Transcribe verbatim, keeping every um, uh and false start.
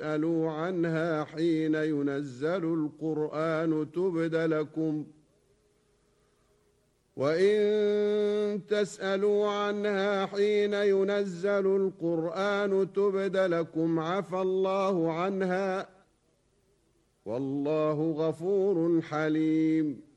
تسألوا عنها حين ينزل القرآن تبد لكم وإن تسألوا عنها حين ينزل القرآن تبد لكم عفى الله عنها والله غفور حليم.